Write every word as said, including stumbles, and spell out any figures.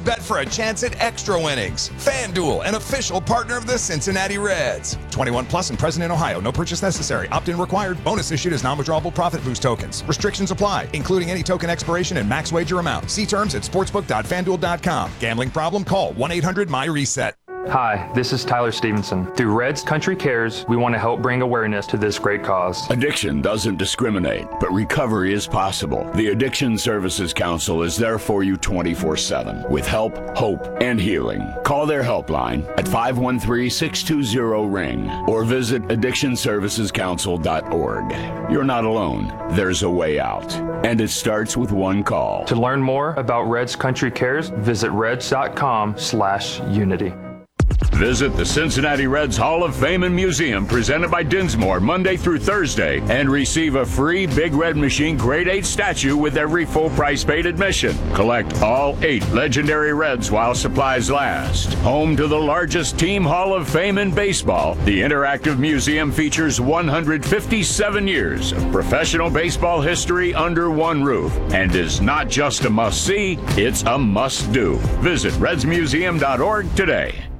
Just bet for a chance at extra winnings. FanDuel, an official partner of the Cincinnati Reds. twenty-one plus and present in Ohio. No purchase necessary. Opt-in required. Bonus issued as non-withdrawable profit boost tokens. Restrictions apply, including any token expiration and max wager amount. See terms at sportsbook dot fan duel dot com. Gambling problem? Call one eight hundred M Y reset. Hi, this is Tyler Stevenson. Through Reds Country Cares, we want to help bring awareness to this great cause. Addiction doesn't discriminate, but recovery is possible. The Addiction Services Council is there for you twenty-four seven with help, hope, and healing. Call their helpline at five one three, six two zero, ring or visit addiction services council dot org. You're not alone. There's a way out, and it starts with one call. To learn more about Reds Country Cares, visit reds dot com slash unity. Visit the Cincinnati Reds Hall of Fame and Museum presented by Dinsmore Monday through Thursday and receive a free Big Red Machine Grade eight statue with every full price paid admission. Collect all eight legendary Reds while supplies last. Home to the largest team Hall of Fame in baseball, the interactive museum features one hundred fifty-seven years of professional baseball history under one roof and is not just a must-see, it's a must-do. Visit reds museum dot org today.